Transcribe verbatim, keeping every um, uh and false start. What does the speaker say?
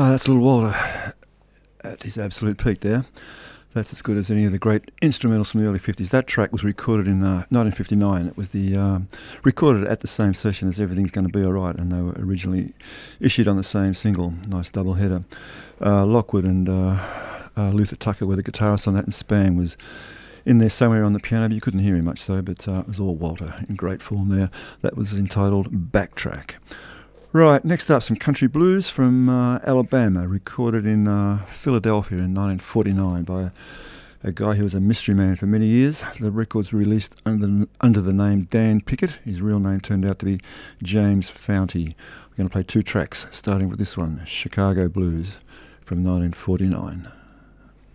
Ah, that's Little Walter at his absolute peak there. That's as good as any of the great instrumentals from the early fifties. That track was recorded in uh, nineteen fifty-nine. It was the um, recorded at the same session as Everything's Gonna Be Alright, and they were originally issued on the same single. Nice double header. Uh, Lockwood and uh, uh, Luther Tucker were the guitarists on that, and Spang was in there somewhere on the piano, but you couldn't hear him much though, but uh, it was all Walter in great form there. That was entitled Backtrack. Right, next up, some country blues from uh, Alabama, recorded in uh, Philadelphia in nineteen forty-nine by a, a guy who was a mystery man for many years. The records were released under, under the name Dan Pickett. His real name turned out to be James Founty. We're going to play two tracks, starting with this one, Chicago Blues from nineteen forty-nine.